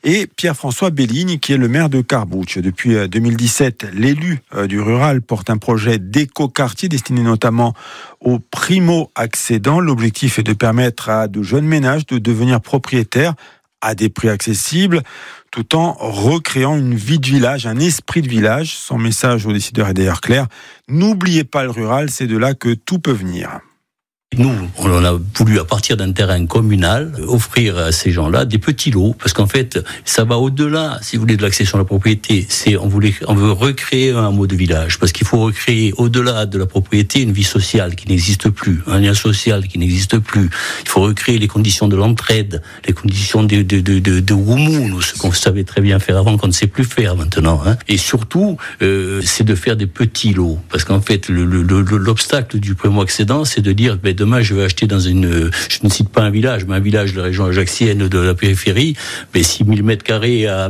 et Pierre-François Belligne, qui est le maire de Carbouche. Depuis 2017, l'élu du rural porte un projet d'éco-quartier destiné notamment aux primo-accédants. L'objectif est de permettre à de jeunes ménages de devenir propriétaires à des prix accessibles, tout en recréant une vie de village, un esprit de village. Son message aux décideurs est d'ailleurs clair. N'oubliez pas le rural, c'est de là que tout peut venir. Nous, on a voulu, à partir d'un terrain communal, offrir à ces gens-là des petits lots, parce qu'en fait, ça va au-delà, si vous voulez, de l'accession à la propriété. On veut recréer un hameau de village, parce qu'il faut recréer, au-delà de la propriété, une vie sociale qui n'existe plus, un lien social qui n'existe plus. Il faut recréer les conditions de l'entraide, les conditions de Roumoun, ce qu'on savait très bien faire avant, qu'on ne sait plus faire maintenant. Et surtout, c'est de faire des petits lots, parce qu'en fait, l'obstacle du primo-accédant, c'est de dire, demain, je vais acheter je ne cite pas un village, mais un village de la région ajaxienne de la périphérie, mais si 1000 mètres carrés à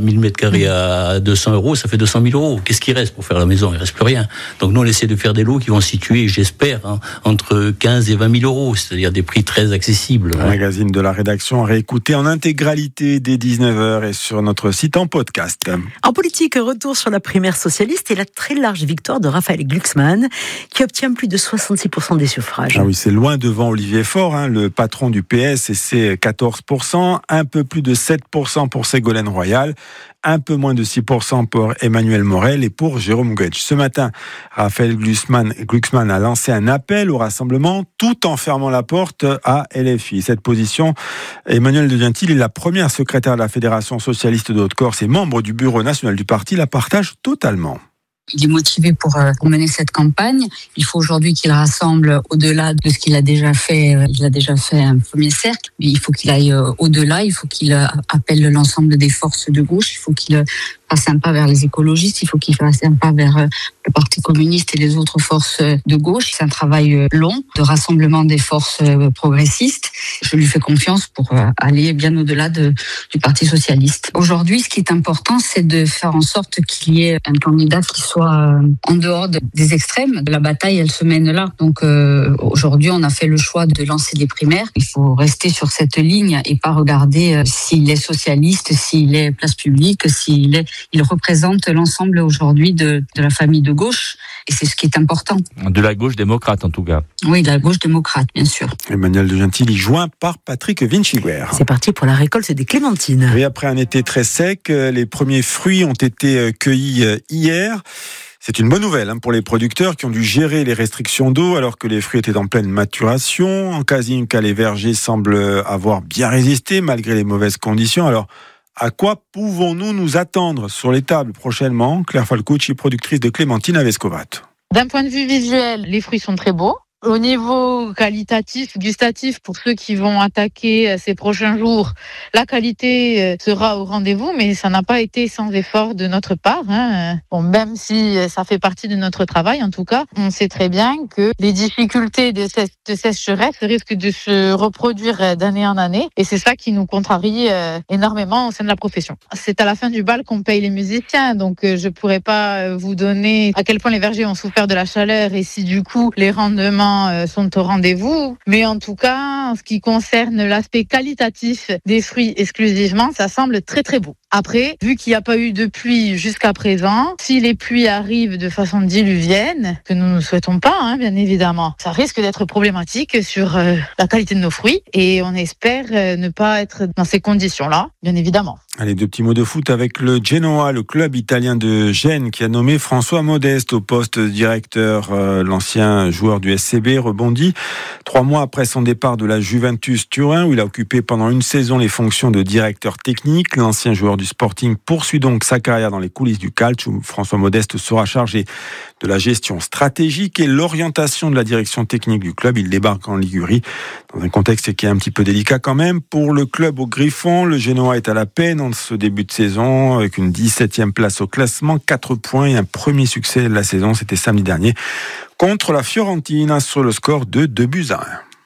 200 euros, ça fait 200 000 euros. Qu'est-ce qui reste pour faire la maison? Il reste plus rien. Donc nous, on essaie de faire des lots qui vont se situer, j'espère, entre 15 et 20 000 euros, c'est-à-dire des prix très accessibles. Le magazine de la rédaction à réécouter en intégralité dès 19h et sur notre site en podcast. En politique, retour sur la primaire socialiste et la très large victoire de Raphaël Glucksmann, qui obtient plus de 66% des suffrages. Ah oui, c'est loin devant Olivier Faure, le patron du PS, et c'est 14%, un peu plus de 7% pour Ségolène Royal, un peu moins de 6% pour Emmanuel Morel et pour Jérôme Guedj. Ce matin, Raphaël Glucksmann a lancé un appel au rassemblement tout en fermant la porte à LFI. Cette position, Emmanuel De Gentil est la première secrétaire de la Fédération socialiste de Haute-Corse et membre du bureau national du parti, la partage totalement. Il est motivé pour mener cette campagne. Il faut aujourd'hui qu'il rassemble au-delà de ce qu'il a déjà fait. Il a déjà fait un premier cercle, mais il faut qu'il aille au-delà. Il faut qu'il appelle l'ensemble des forces de gauche. Il faut qu'il fasse un pas vers les écologistes. Il faut qu'il fasse un pas vers le Parti communiste et les autres forces de gauche. C'est un travail long de rassemblement des forces progressistes. Je lui fais confiance pour aller bien au-delà du Parti socialiste. Aujourd'hui, ce qui est important, c'est de faire en sorte qu'il y ait un candidat qui soit en dehors des extrêmes. La bataille, elle se mène là. Donc aujourd'hui, on a fait le choix de lancer des primaires. Il faut rester sur cette ligne et pas regarder s'il est socialiste, s'il est place publique, il représente l'ensemble aujourd'hui de la famille de gauche. Et c'est ce qui est important. De la gauche démocrate, en tout cas. Oui, de la gauche démocrate, bien sûr. Emmanuel De Gentil, joint par Patrick Vinciguer. C'est parti pour la récolte des clémentines. Et après un été très sec, les premiers fruits ont été cueillis hier. C'est une bonne nouvelle pour les producteurs qui ont dû gérer les restrictions d'eau alors que les fruits étaient en pleine maturation. En quasi-cas, les vergers semblent avoir bien résisté malgré les mauvaises conditions. Alors, à quoi pouvons-nous nous attendre sur les tables prochainement? Claire Falcucci, productrice de clémentines à Vescovat. D'un point de vue visuel, les fruits sont très beaux. Au niveau qualitatif, gustatif, pour ceux qui vont attaquer ces prochains jours, la qualité sera au rendez-vous, mais ça n'a pas été sans effort de notre part. Bon, même si ça fait partie de notre travail, en tout cas, on sait très bien que les difficultés de sécheresse risquent de se reproduire d'année en année, et c'est ça qui nous contrarie énormément au sein de la profession. C'est à la fin du bal qu'on paye les musiciens, donc je pourrais pas vous donner à quel point les vergers ont souffert de la chaleur et si du coup les rendements sont au rendez-vous, mais en tout cas, en ce qui concerne l'aspect qualitatif des fruits exclusivement, ça semble très très beau. Après, vu qu'il n'y a pas eu de pluie jusqu'à présent, si les pluies arrivent de façon diluvienne, que nous ne souhaitons pas, bien évidemment, ça risque d'être problématique sur la qualité de nos fruits et on espère ne pas être dans ces conditions-là, bien évidemment. Allez, 2 petits mots de foot avec le Genoa, le club italien de Gênes qui a nommé François Modeste au poste de directeur. L'ancien joueur du SCB rebondit 3 mois après son départ de la Juventus Turin où il a occupé pendant une saison les fonctions de directeur technique. L'ancien joueur du Sporting poursuit donc sa carrière dans les coulisses du calcio où François Modeste sera chargé de la gestion stratégique et l'orientation de la direction technique du club. Il débarque en Ligurie dans un contexte qui est un petit peu délicat quand même. Pour le club au Griffon, le Genoa est à la peine en ce début de saison avec une 17e place au classement, 4 points et un premier succès de la saison, c'était samedi dernier contre la Fiorentina sur le score de 2-1.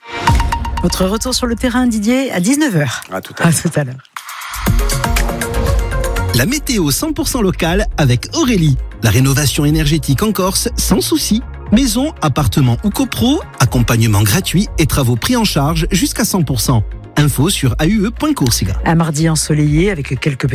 Votre retour sur le terrain, Didier, à 19h. À tout à l'heure. La météo 100% locale avec Aurélie. La rénovation énergétique en Corse sans souci. Maison, appartement ou copro, accompagnement gratuit et travaux pris en charge jusqu'à 100%. Info sur aue.coursiga. Un mardi ensoleillé avec quelques